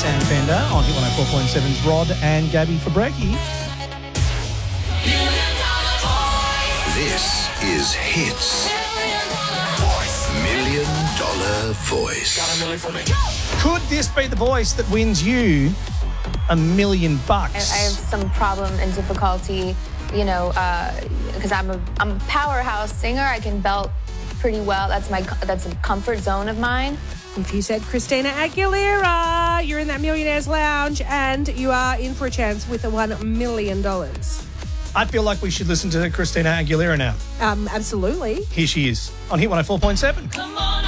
and Fender on Hit 104.7's Rod and Gabby for brekkie. This is Hits $1 Million Voice. Could this be the voice that wins you $1 million? I have some problem and difficulty, because I'm a powerhouse singer. I can belt pretty well. That's a comfort zone of mine. If you said Christina Aguilera, you're in that Millionaires Lounge and you are in for a chance with the $1 million. I feel like we should listen to Christina Aguilera now. Absolutely. Here she is on Hit 104.7. Come on.